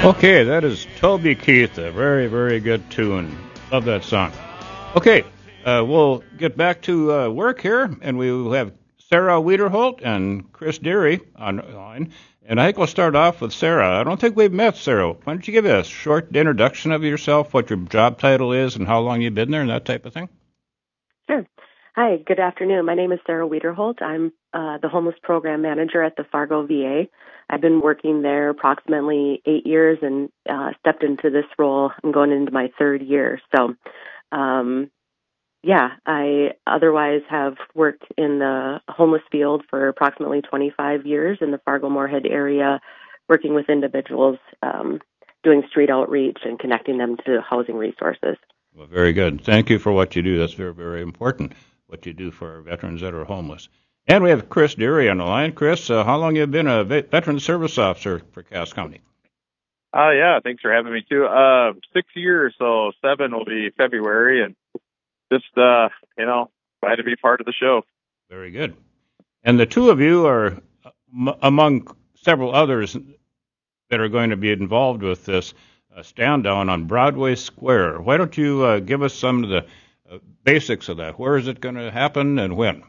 Okay, that is Toby Keith, a very, very good tune. Love that song. Okay, we'll get back to work here, and we will have Sarah Wiederholt and Chris Deary online. And I think we'll start off with Sarah. I don't think we've met, Sarah. Why don't you give a short introduction of yourself, what your job title is, and how long you've been there, and that type of thing? Sure. Hi, good afternoon. My name is Sarah Wiederholt. I'm the homeless program manager at the Fargo VA. I've been working there approximately 8 years and stepped into this role. I'm going into my third year. So, I otherwise have worked in the homeless field for approximately 25 years in the Fargo-Moorhead area, working with individuals, doing street outreach and connecting them to housing resources. Well, very good. Thank you for what you do. That's very, very important, what you do for our veterans that are homeless. And we have Chris Deary on the line. Chris, how long have you been a veteran service officer for Cass County? Thanks for having me too. 6 years, so 7 will be February, and just, glad to be part of the show. Very good. And the two of you are among several others that are going to be involved with this stand down on Broadway Square. Why don't you give us some of the basics of that? Where is it going to happen and when?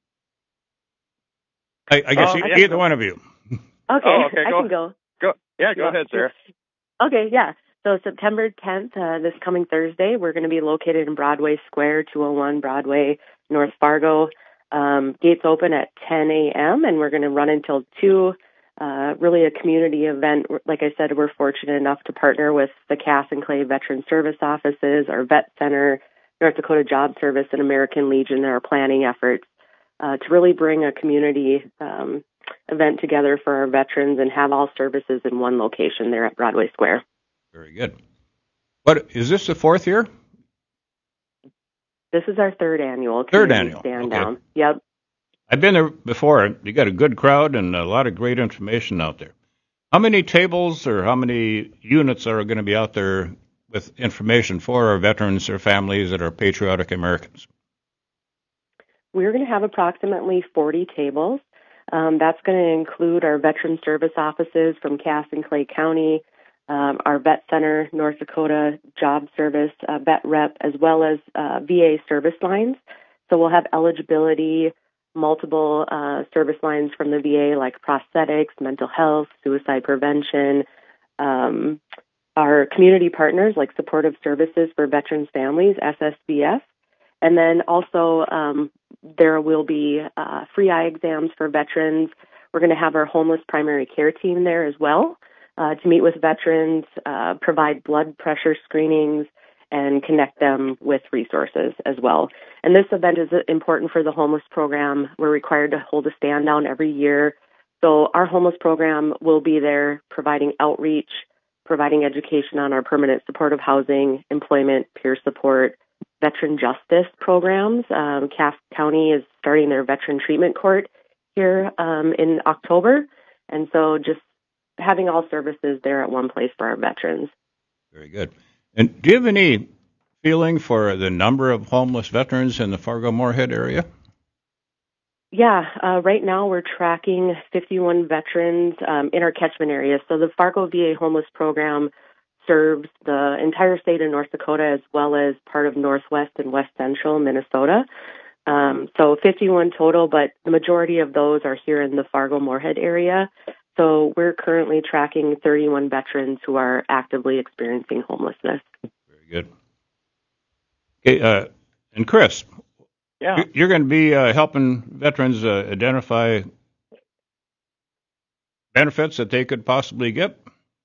I guess either one of you. Okay, I can go. Go ahead, Sarah. Okay, yeah. So September 10th, this coming Thursday, we're going to be located in Broadway Square, 201 Broadway, North Fargo. Gates open at 10 a.m., and we're going to run until 2. Really a community event. Like I said, we're fortunate enough to partner with the Cass and Clay Veteran Service Offices, our Vet Center, North Dakota Job Service, and American Legion in our planning efforts to really bring a community event together for our veterans and have all services in one location there at Broadway Square. Very good. What is this, the fourth year? This is our third annual stand down. Yep. I've been there before. You got a good crowd and a lot of great information out there. How many tables or how many units are going to be out there with information for our veterans or families that are patriotic Americans? We're going to have approximately 40 tables. That's going to include our veteran service offices from Cass and Clay County, our Vet Center, North Dakota Job Service, Vet Rep, as well as VA service lines. So we'll have eligibility, multiple service lines from the VA like prosthetics, mental health, suicide prevention, our community partners like Supportive Services for Veterans Families, SSVF, and then also there will be free eye exams for veterans. We're going to have our homeless primary care team there as well to meet with veterans, provide blood pressure screenings, and connect them with resources as well. And this event is important for the homeless program. We're required to hold a stand down every year. So our homeless program will be there providing outreach, providing education on our permanent supportive housing, employment, peer support, veteran justice programs. Cass County is starting their veteran treatment court here in October. And so just having all services there at one place for our veterans. Very good. And do you have any feeling for the number of homeless veterans in the Fargo-Moorhead area? Yeah, right now we're tracking 51 veterans in our catchment area. So the Fargo VA homeless program serves the entire state of North Dakota as well as part of Northwest and West Central Minnesota. So 51 total, but the majority of those are here in the Fargo-Moorhead area. So we're currently tracking 31 veterans who are actively experiencing homelessness. Very good. Okay, and Chris, you're going to be helping veterans identify benefits that they could possibly get?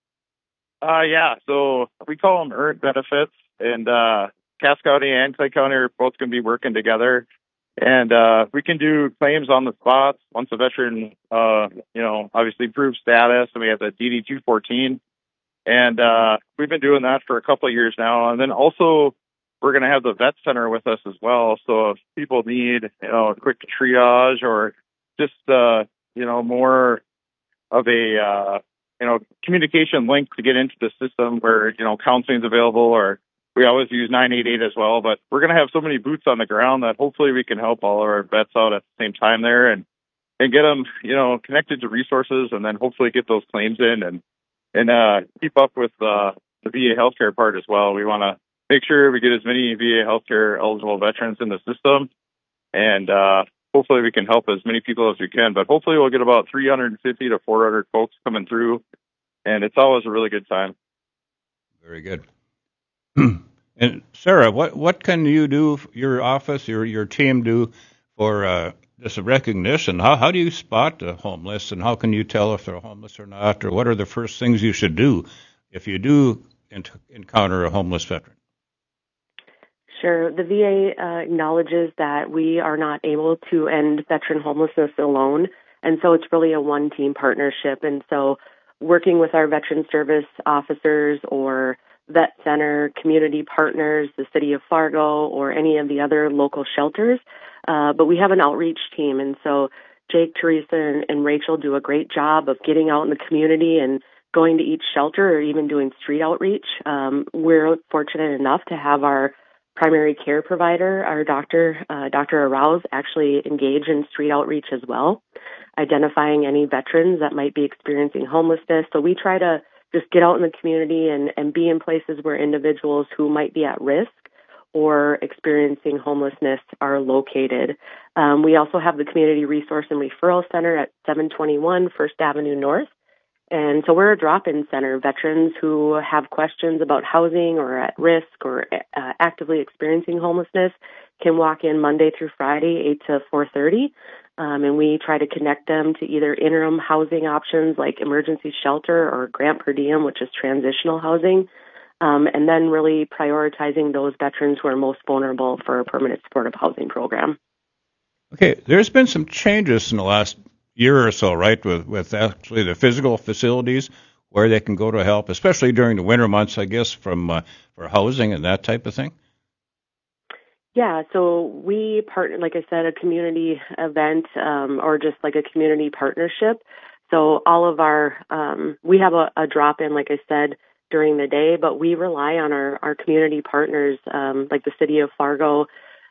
So we call them earned benefits, and Cass County and Clay County are both going to be working together. And we can do claims on the spot once a veteran, obviously proves status, and we have the DD 214. And we've been doing that for a couple of years now. And then also we're going to have the Vet Center with us as well. So if people need, a quick triage or just, more of a, communication link to get into the system where, counseling is available, or we always use 988 as well. But we're going to have so many boots on the ground that hopefully we can help all of our vets out at the same time there and get them, connected to resources, and then hopefully get those claims in and and keep up with the VA healthcare part as well. We want to make sure we get as many VA healthcare eligible veterans in the system, and hopefully we can help as many people as we can. But hopefully we'll get about 350 to 400 folks coming through, and it's always a really good time. Very good. And Sarah, what can you do, your office, your team do for this recognition? How do you spot the homeless, and how can you tell if they're homeless or not, or what are the first things you should do if you do encounter a homeless veteran? Sure. The VA acknowledges that we are not able to end veteran homelessness alone, and so it's really a one-team partnership. And so working with our veteran service officers or vet center, community partners, the city of Fargo, or any of the other local shelters. But we have an outreach team, and so Jake, Teresa, and Rachel do a great job of getting out in the community and going to each shelter or even doing street outreach. We're fortunate enough to have our primary care provider, our doctor, Dr. Arouse, actually engage in street outreach as well, identifying any veterans that might be experiencing homelessness. So we try to just get out in the community and be in places where individuals who might be at risk or experiencing homelessness are located. We also have the Community Resource and Referral Center at 721 First Avenue North. And so we're a drop-in center. Veterans who have questions about housing or at risk or actively experiencing homelessness can walk in Monday through Friday, 8 to 4:30. And we try to connect them to either interim housing options like emergency shelter or grant per diem, which is transitional housing, and then really prioritizing those veterans who are most vulnerable for a permanent supportive housing program. Okay, there's been some changes in the last year or so, right, with actually the physical facilities where they can go to help, especially during the winter months, I guess, for housing and that type of thing? Yeah, so we partner, like I said, a community event or just like a community partnership. So all of our, we have a drop-in, like I said, during the day, but we rely on our community partners like the City of Fargo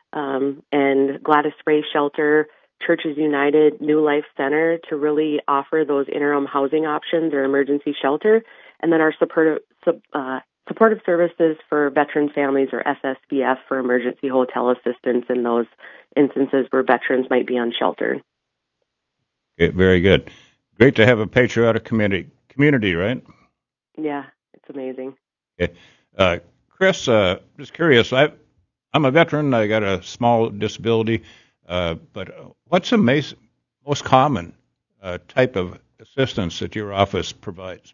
and Gladys Ray Shelter, Churches United, New Life Center to really offer those interim housing options or emergency shelter. And then our supportive services for veteran families or SSVF for emergency hotel assistance in those instances where veterans might be unsheltered. Okay, very good. Great to have a patriotic community, right? Yeah, it's amazing. Okay. Chris, just curious, I'm a veteran. I got a small disability, but what's the most common type of assistance that your office provides?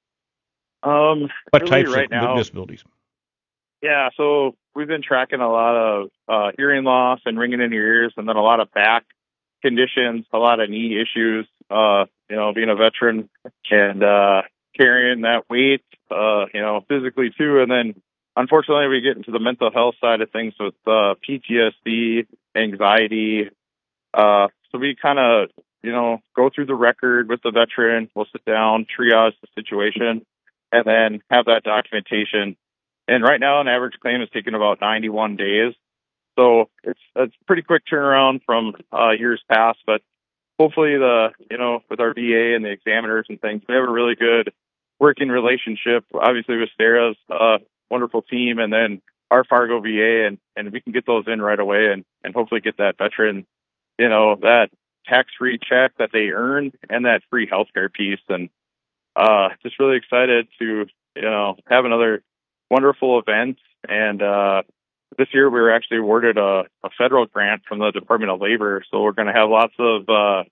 What really types right of now, disabilities? Yeah, so we've been tracking a lot of hearing loss and ringing in your ears, and then a lot of back conditions, a lot of knee issues. Being a veteran and carrying that weight, physically too, and then unfortunately we get into the mental health side of things with PTSD, anxiety. So we kind of, go through the record with the veteran. We'll sit down, triage the situation, and then have that documentation. And right now, an average claim is taking about 91 days. So it's a pretty quick turnaround from years past. But hopefully, with our VA and the examiners and things, we have a really good working relationship. Obviously, with Sarah's wonderful team, and then our Fargo VA, and we can get those in right away, and hopefully get that veteran, that tax-free check that they earned and that free healthcare piece. And just really excited to, have another wonderful event. And this year we were actually awarded a federal grant from the Department of Labor. So we're going to have lots of,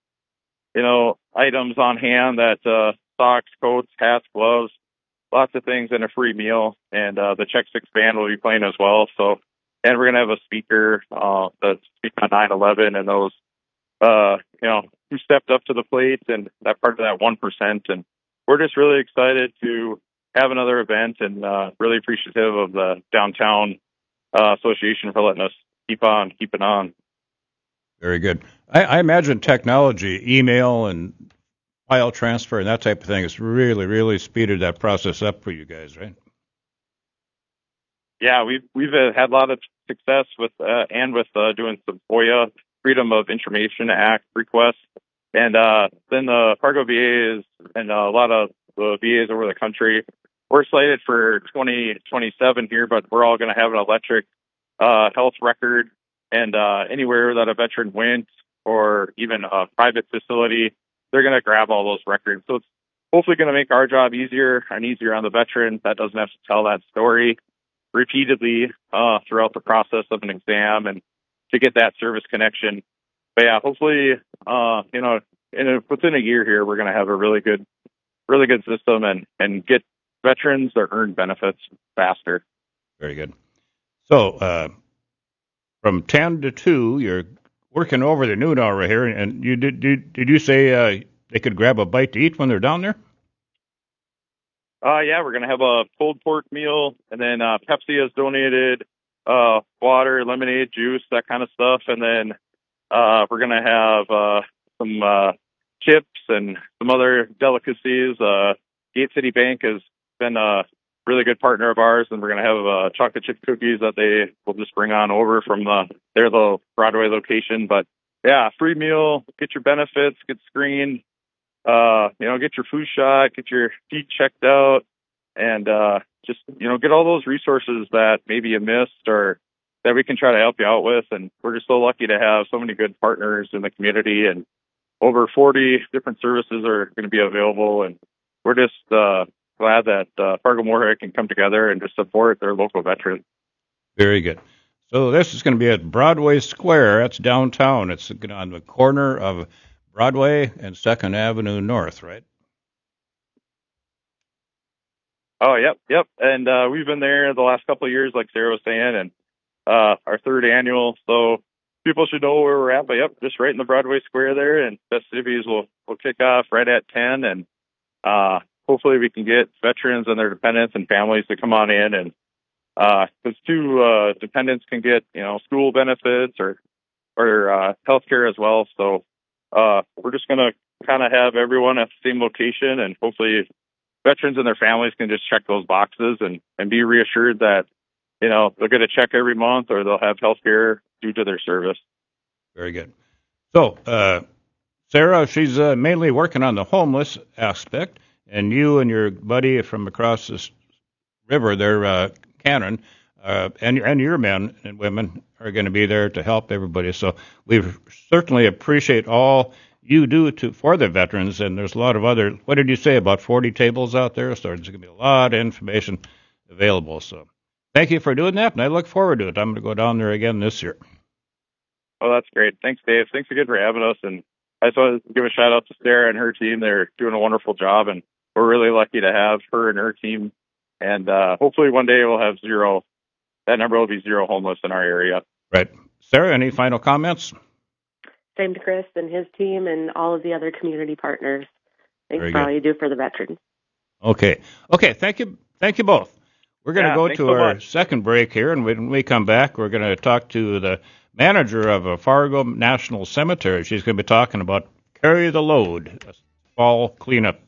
items on hand that socks, coats, hats, gloves, lots of things, and a free meal. And the Check Six Band will be playing as well. So, and we're going to have a speaker that's speaking on 9/11 and those, who stepped up to the plate and that part of that 1%. And we're just really excited to have another event, and really appreciative of the Downtown Association for letting us keep on keeping on. Very good. I imagine technology, email and file transfer and that type of thing has really, really speeded that process up for you guys, right? Yeah, we've had a lot of success with doing some FOIA, Freedom of Information Act requests, and then the Fargo VA is, and a lot of the VAs over the country. We're slated for 2027 here, but we're all going to have an electric health record, and anywhere that a veteran went or even a private facility, they're going to grab all those records. So it's hopefully going to make our job easier and easier on the veteran that doesn't have to tell that story repeatedly throughout the process of an exam and to get that service connection. But yeah, hopefully, within a year here, we're going to have a really good system and get veterans their earned benefits faster. Very good. So from 10 to 2, you're working over the noon hour here, and you did you say they could grab a bite to eat when they're down there? Yeah, we're going to have a pulled pork meal, and then Pepsi has donated water, lemonade, juice, that kind of stuff. And then we're going to have some chips and some other delicacies. Gate City Bank has been a really good partner of ours, and we're going to have chocolate chip cookies that they will just bring on over from their little Broadway location. But yeah, free meal, get your benefits, get screened, get your flu shot, get your feet checked out, and just, get all those resources that maybe you missed or that we can try to help you out with. And we're just so lucky to have so many good partners in the community, and over 40 different services are going to be available. And we're just glad that Fargo-Moorhead can come together and just support their local veterans. Very good. So this is going to be at Broadway Square. That's downtown. It's on the corner of Broadway and 2nd Avenue North, right? Oh, yep. And we've been there the last couple of years, like Sarah was saying, and our 3rd annual. So people should know where we're at. But yep, just right in the Broadway Square there, and festivities will kick off right at 10. And hopefully we can get veterans and their dependents and families to come on in, and because dependents can get school benefits or health care as well. So we're just going to kind of have everyone at the same location, and hopefully veterans and their families can just check those boxes and be reassured that they'll get a check every month or they'll have health care due to their service. Very good. So Sarah, she's mainly working on the homeless aspect, and you and your buddy from across this river there, Cannon, and your men and women are going to be there to help everybody. So we certainly appreciate all you do for the veterans, and there's a lot of other, what did you say, about 40 tables out there? So there's going to be a lot of information available. So thank you for doing that, and I look forward to it. I'm going to go down there again this year. Oh, that's great. Thanks, Dave. Thanks again for having us. And I just want to give a shout out to Sarah and her team. They're doing a wonderful job, and we're really lucky to have her and her team. And hopefully one day we'll have that number will be zero homeless in our area. Right. Sarah, any final comments? Same to Chris and his team and all of the other community partners. Thanks for all you do for the veterans. Okay. Thank you both. We're going to go to our second break here, and when we come back, we're going to talk to the manager of Fargo National Cemetery. She's going to be talking about Carry the Load, a fall cleanup